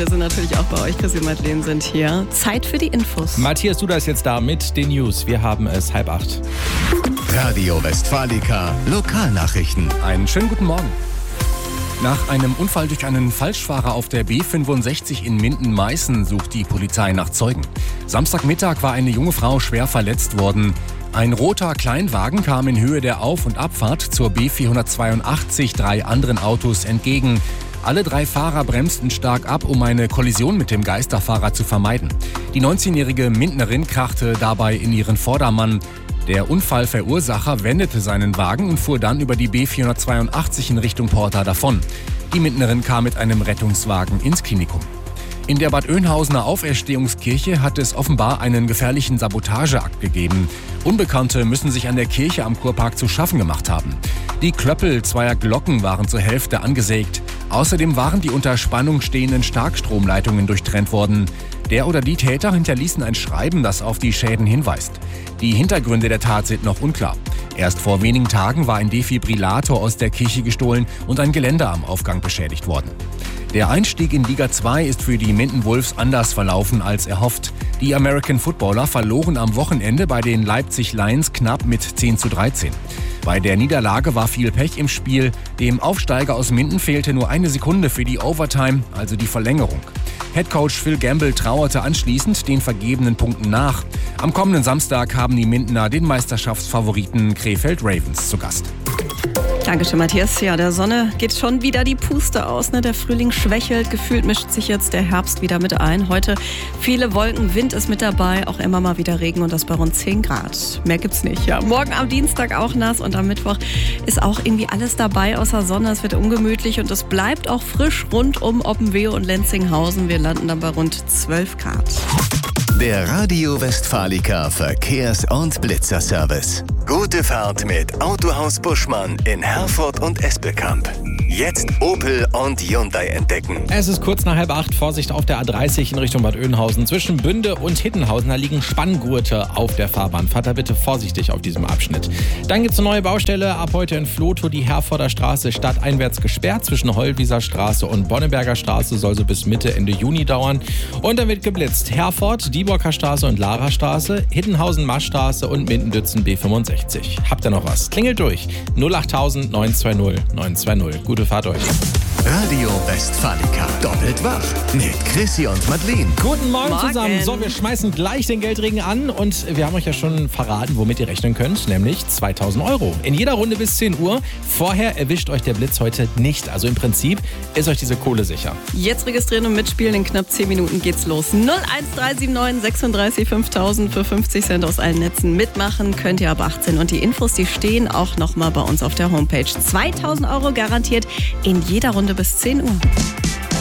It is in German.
wir sind natürlich auch bei euch. Chrissy und Madeleine sind hier. Zeit für die Infos. Matthias, du da ist jetzt da mit den News. Wir haben es 7:30. Radio Westfalica Lokalnachrichten. Einen schönen guten Morgen. Nach einem Unfall durch einen Falschfahrer auf der B65 in Minden-Meißen sucht die Polizei nach Zeugen. Samstagmittag war eine junge Frau schwer verletzt worden. Ein roter Kleinwagen kam in Höhe der Auf- und Abfahrt zur B482 3 anderen Autos entgegen. Alle 3 Fahrer bremsten stark ab, um eine Kollision mit dem Geisterfahrer zu vermeiden. Die 19-jährige Mindenerin krachte dabei in ihren Vordermann. Der Unfallverursacher wendete seinen Wagen und fuhr dann über die B482 in Richtung Porta davon. Die Mindenerin kam mit einem Rettungswagen ins Klinikum. In der Bad Oeynhausener Auferstehungskirche hat es offenbar einen gefährlichen Sabotageakt gegeben. Unbekannte müssen sich an der Kirche am Kurpark zu schaffen gemacht haben. Die Klöppel zweier Glocken waren zur Hälfte angesägt. Außerdem waren die unter Spannung stehenden Starkstromleitungen durchtrennt worden. Der oder die Täter hinterließen ein Schreiben, das auf die Schäden hinweist. Die Hintergründe der Tat sind noch unklar. Erst vor wenigen Tagen war ein Defibrillator aus der Kirche gestohlen und ein Geländer am Aufgang beschädigt worden. Der Einstieg in Liga 2 ist für die Minden Wolves anders verlaufen als erhofft. Die American Footballer verloren am Wochenende bei den Leipzig Lions knapp mit 10:13. Bei der Niederlage war viel Pech im Spiel. Dem Aufsteiger aus Minden fehlte nur eine Sekunde für die Overtime, also die Verlängerung. Headcoach Phil Gamble trauerte anschließend den vergebenen Punkten nach. Am kommenden Samstag haben die Mindener den Meisterschaftsfavoriten Krefeld Ravens zu Gast. Dankeschön, Matthias. Ja, der Sonne geht schon wieder die Puste aus. Der Frühling schwächelt. Gefühlt mischt sich jetzt der Herbst wieder mit ein. Heute viele Wolken, Wind ist mit dabei. Auch immer mal wieder Regen und das bei rund 10 Grad. Mehr gibt's nicht. Ja, morgen am Dienstag auch nass und am Mittwoch ist auch irgendwie alles dabei außer Sonne. Es wird ungemütlich und es bleibt auch frisch rund um Oppenwehe und Lenzinghausen. Wir landen dann bei rund 12 Grad. Der Radio Westfalica Verkehrs- und Blitzerservice. Gute Fahrt mit Autohaus Buschmann in Herford und Espelkamp. Jetzt Opel und Hyundai entdecken. Es ist kurz nach 7:30. Vorsicht auf der A30 in Richtung Bad Oeynhausen. Zwischen Bünde und Hittenhausen, da liegen Spanngurte auf der Fahrbahn. Fahrt da bitte vorsichtig auf diesem Abschnitt. Dann gibt es eine neue Baustelle. Ab heute in Vlotho die Herforder Straße stadteinwärts gesperrt. Zwischen Hollwieser Straße und Bonneberger Straße soll so bis Mitte, Ende Juni dauern. Und dann wird geblitzt. Herford, Dieborker Straße und Lara Straße, Hittenhausen, Maschstraße und Minden-Dützen B65. Habt ihr noch was? Klingelt durch. 08000 920 920. Gute Fahrt euch. Radio Westfalica. Doppelt wach. Mit Chrissy und Madeleine. Guten Morgen zusammen. So, wir schmeißen gleich den Geldregen an und wir haben euch ja schon verraten, womit ihr rechnen könnt, nämlich 2000 €. In jeder Runde bis 10 Uhr. Vorher erwischt euch der Blitz heute nicht. Also im Prinzip ist euch diese Kohle sicher. Jetzt registrieren und mitspielen. In knapp 10 Minuten geht's los. 01379 36 5000 für 50 Cent aus allen Netzen. Mitmachen könnt ihr ab 18. Und die Infos, die stehen auch nochmal bei uns auf der Homepage. 2000 € garantiert in jeder Runde bis 10 Uhr.